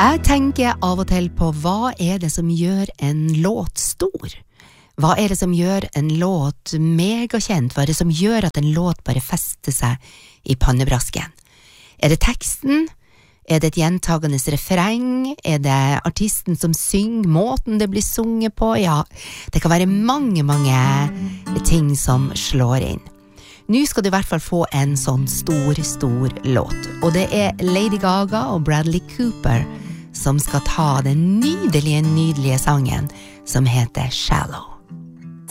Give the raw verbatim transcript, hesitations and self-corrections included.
Jeg tenker av og til på hva er det som gjør en låt stor? Hva er det som gjør en låt megakjent? Hva er det som gjør at en låt bare fester seg i pannebrasken? Er det teksten? Er det et gjentagende refreng? Er det artisten som synger? Måten det blir sunget på? Ja, det kan være mange, mange ting som slår inn. Nå skal du i hvert fall få en sånn stor, stor låt. Og det er Lady Gaga og Bradley Cooper som skal ta den nydelige, nydelige sangen som heter Shallow.